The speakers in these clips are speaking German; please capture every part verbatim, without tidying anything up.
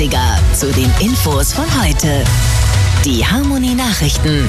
achtziger zu den Infos von heute. Die Harmony Nachrichten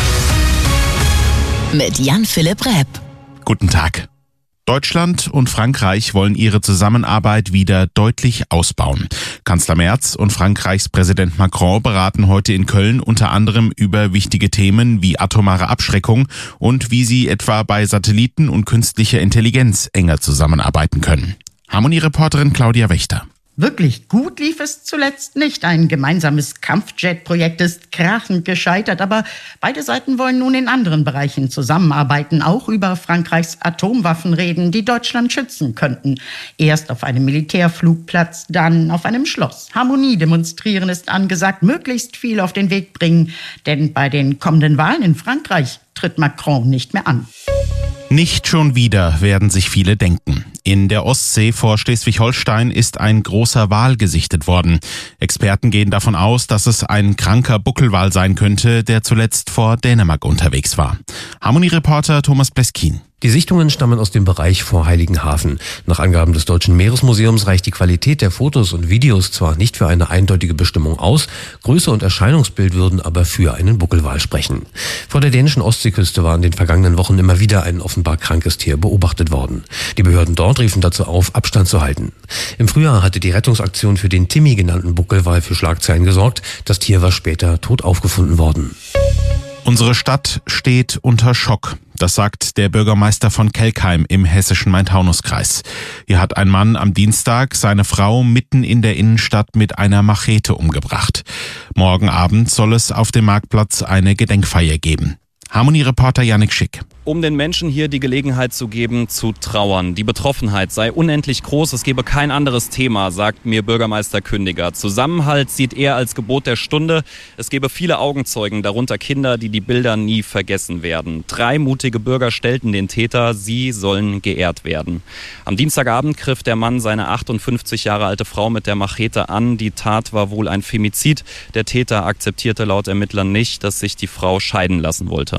mit Jan-Philipp Repp. Guten Tag. Deutschland und Frankreich wollen ihre Zusammenarbeit wieder deutlich ausbauen. Kanzler Merz und Frankreichs Präsident Macron beraten heute in Köln unter anderem über wichtige Themen wie atomare Abschreckung und wie sie etwa bei Satelliten und künstlicher Intelligenz enger zusammenarbeiten können. Harmony-Reporterin Claudia Wächter. Wirklich gut lief es zuletzt nicht. Ein gemeinsames Kampfjet-Projekt ist krachend gescheitert, aber beide Seiten wollen nun in anderen Bereichen zusammenarbeiten, auch über Frankreichs Atomwaffen reden, die Deutschland schützen könnten. Erst auf einem Militärflugplatz, dann auf einem Schloss. Harmonie demonstrieren ist angesagt, möglichst viel auf den Weg bringen, denn bei den kommenden Wahlen in Frankreich tritt Macron nicht mehr an. Nicht schon wieder, werden sich viele denken. In der Ostsee vor Schleswig-Holstein ist ein großer Wal gesichtet worden. Experten gehen davon aus, dass es ein kranker Buckelwal sein könnte, der zuletzt vor Dänemark unterwegs war. Harmony-Reporter Thomas Pleskin. Die Sichtungen stammen aus dem Bereich vor Heiligenhafen. Nach Angaben des Deutschen Meeresmuseums reicht die Qualität der Fotos und Videos zwar nicht für eine eindeutige Bestimmung aus, Größe und Erscheinungsbild würden aber für einen Buckelwal sprechen. Vor der dänischen Ostseeküste war in den vergangenen Wochen immer wieder ein offenbar krankes Tier beobachtet worden. Die Behörden dort riefen dazu auf, Abstand zu halten. Im Frühjahr hatte die Rettungsaktion für den Timmy genannten Buckelwal für Schlagzeilen gesorgt. Das Tier war später tot aufgefunden worden. Unsere Stadt steht unter Schock. Das sagt der Bürgermeister von Kelkheim im hessischen Main-Taunus-Kreis. Hier hat ein Mann am Dienstag seine Frau mitten in der Innenstadt mit einer Machete umgebracht. Morgen Abend soll es auf dem Marktplatz eine Gedenkfeier geben. Harmony-Reporter Yannick Schick. Um den Menschen hier die Gelegenheit zu geben, zu trauern. Die Betroffenheit sei unendlich groß, es gebe kein anderes Thema, sagt mir Bürgermeister Kündiger. Zusammenhalt sieht er als Gebot der Stunde. Es gebe viele Augenzeugen, darunter Kinder, die die Bilder nie vergessen werden. Drei mutige Bürger stellten den Täter, sie sollen geehrt werden. Am Dienstagabend griff der Mann seine achtundfünfzig Jahre alte Frau mit der Machete an. Die Tat war wohl ein Femizid. Der Täter akzeptierte laut Ermittlern nicht, dass sich die Frau scheiden lassen wollte.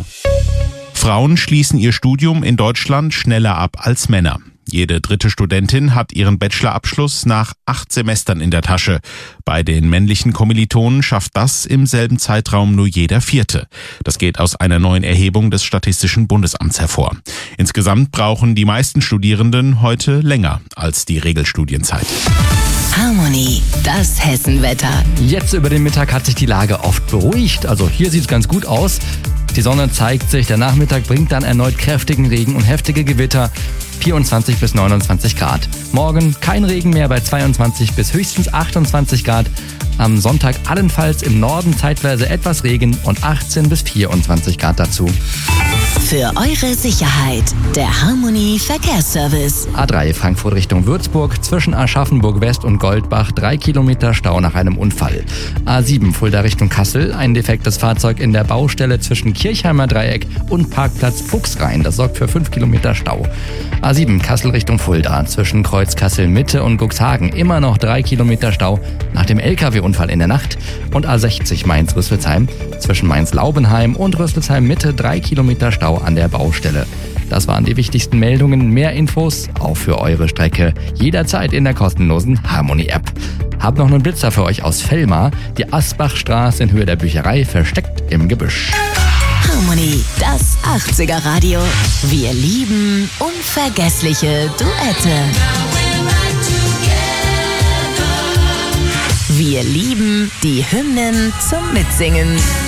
Frauen schließen ihr Studium in Deutschland schneller ab als Männer. Jede dritte Studentin hat ihren Bachelorabschluss nach acht Semestern in der Tasche. Bei den männlichen Kommilitonen schafft das im selben Zeitraum nur jeder Vierte. Das geht aus einer neuen Erhebung des Statistischen Bundesamts hervor. Insgesamt brauchen die meisten Studierenden heute länger als die Regelstudienzeit. Harmony, das Hessenwetter. Jetzt über den Mittag hat sich die Lage oft beruhigt. Also hier sieht es ganz gut aus. Die Sonne zeigt sich, der Nachmittag bringt dann erneut kräftigen Regen und heftige Gewitter. vierundzwanzig bis neunundzwanzig Grad. Morgen kein Regen mehr bei zweiundzwanzig bis höchstens achtundzwanzig Grad. Am Sonntag allenfalls im Norden zeitweise etwas Regen und achtzehn bis vierundzwanzig Grad dazu. Für eure Sicherheit, der Harmony Verkehrsservice. A drei Frankfurt Richtung Würzburg, zwischen Aschaffenburg West und Goldbach, drei Kilometer Stau nach einem Unfall. A sieben Fulda Richtung Kassel, ein defektes Fahrzeug in der Baustelle zwischen Kirchheimer Dreieck und Parkplatz Fuchsrhein. Das sorgt für fünf Kilometer Stau. A sieben Kassel Richtung Fulda, zwischen Kreuz Kassel Mitte und Cuxhagen, immer noch drei Kilometer Stau nach dem L K W-Unfall in der Nacht. Und A sechzig Mainz-Rüsselsheim, zwischen Mainz-Laubenheim und Rüsselsheim Mitte, drei Kilometer Stau an der Baustelle. Das waren die wichtigsten Meldungen. Mehr Infos auch für eure Strecke jederzeit in der kostenlosen Harmony-App. Hab noch einen Blitzer für euch aus Vellmar. Die Asbachstraße in Höhe der Bücherei versteckt im Gebüsch. Harmony, das achtziger Radio. Wir lieben unvergessliche Duette. Wir lieben die Hymnen zum Mitsingen.